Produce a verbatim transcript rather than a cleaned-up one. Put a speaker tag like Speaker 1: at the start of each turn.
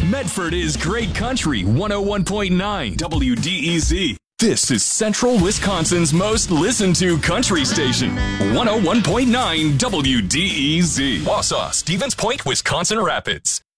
Speaker 1: Medford is great country, one oh one point nine W D E Z. This is Central Wisconsin's most listened to country station, one oh one point nine W D E Z. Wausau, Stevens Point, Wisconsin Rapids.